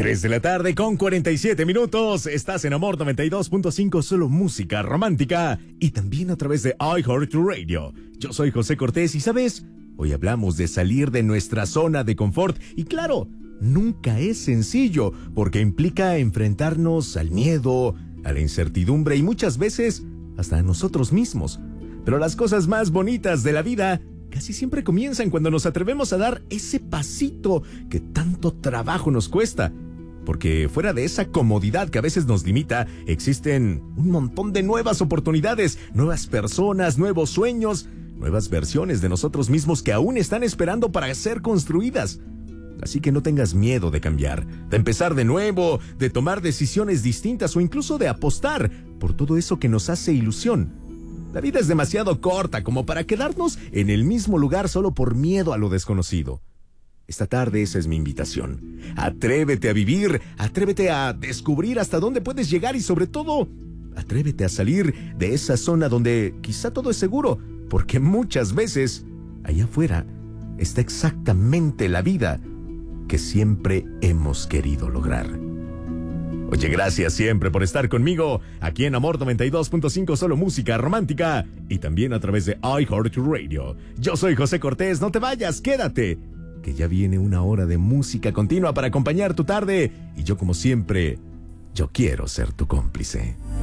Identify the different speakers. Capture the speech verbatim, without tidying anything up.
Speaker 1: tres de la tarde con cuarenta y siete minutos. Estás en Amor noventa y dos punto cinco, solo música romántica. Y también a través de iHeartRadio. Yo soy José Cortés y, ¿sabes? Hoy hablamos de salir de nuestra zona de confort. Y claro, nunca es sencillo, porque implica enfrentarnos al miedo, a la incertidumbre y muchas veces hasta a nosotros mismos. Pero las cosas más bonitas de la vida casi siempre comienzan cuando nos atrevemos a dar ese pasito que tanto trabajo nos cuesta. Porque fuera de esa comodidad que a veces nos limita, existen un montón de nuevas oportunidades, nuevas personas, nuevos sueños, nuevas versiones de nosotros mismos que aún están esperando para ser construidas. Así que no tengas miedo de cambiar, de empezar de nuevo, de tomar decisiones distintas o incluso de apostar por todo eso que nos hace ilusión. La vida es demasiado corta como para quedarnos en el mismo lugar solo por miedo a lo desconocido. Esta tarde esa es mi invitación. Atrévete a vivir, atrévete a descubrir hasta dónde puedes llegar y sobre todo, atrévete a salir de esa zona donde quizá todo es seguro, porque muchas veces allá afuera está exactamente la vida que siempre hemos querido lograr. Oye, gracias siempre por estar conmigo aquí en Amor noventa y dos punto cinco, solo música romántica, y también a través de iHeartRadio. Yo soy José Cortés, no te vayas, quédate, que ya viene una hora de música continua para acompañar tu tarde, y yo como siempre, yo quiero ser tu cómplice.